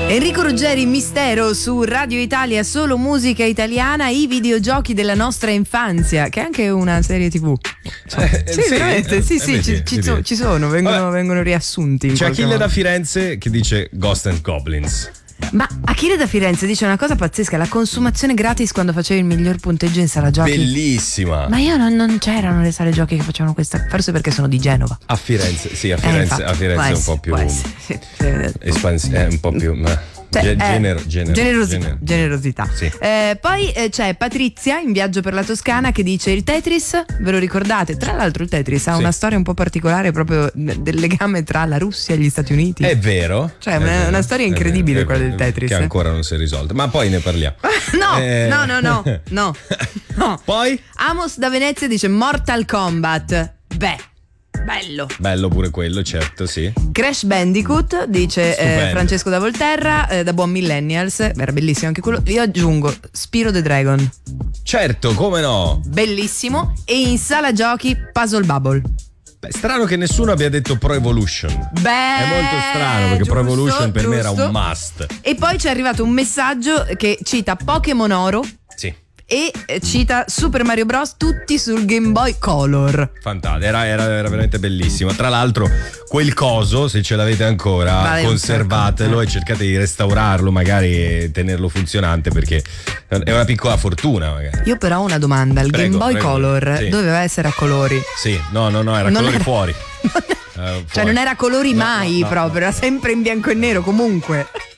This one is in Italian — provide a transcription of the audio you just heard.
Enrico Ruggeri, Mistero su Radio Italia, solo musica italiana, i videogiochi della nostra infanzia, che è anche una serie TV. Sì, veramente, sì, ci sono, vengono riassunti. C'è Achille da Firenze che dice Ghost and Goblins. Ma Achille da Firenze dice una cosa pazzesca: la consumazione gratis quando facevi il miglior punteggio in sala giochi. Bellissima. Ma io non c'erano le sale giochi che facevano questa, forse perché sono di Genova. A Firenze, sì, a Firenze è un po' più espansione, un po' più generosità. Sì. Poi c'è Patrizia in viaggio per la Toscana che dice il Tetris, ve lo ricordate? Tra l'altro il Tetris ha una storia un po' particolare proprio del legame tra la Russia e gli Stati Uniti. È vero. Cioè una storia incredibile quella del Tetris. Che ancora non si è risolta, ma poi ne parliamo. No. Poi? Amos da Venezia dice Mortal Kombat. Bello pure quello, certo, sì. Crash Bandicoot dice Francesco da Volterra, da buon millennials, era bellissimo anche quello. Io aggiungo Spyro the Dragon. Certo, come no? Bellissimo. E in sala giochi Puzzle Bubble. Strano che nessuno abbia detto Pro Evolution. È molto strano perché Pro Evolution per me era un must. E poi ci è arrivato un messaggio che cita Pokémon Oro. Sì. E cita Super Mario Bros. Tutti sul Game Boy Color. Fantastico, era veramente bellissimo. Tra l'altro quel coso, se ce l'avete ancora, conservatelo e cercate di restaurarlo, magari tenerlo funzionante, perché è una piccola fortuna magari. Io però ho una domanda: il Game Boy Color doveva essere a colori? Sì, no, era colori fuori. Cioè non era a colori mai proprio, era sempre in bianco e nero comunque.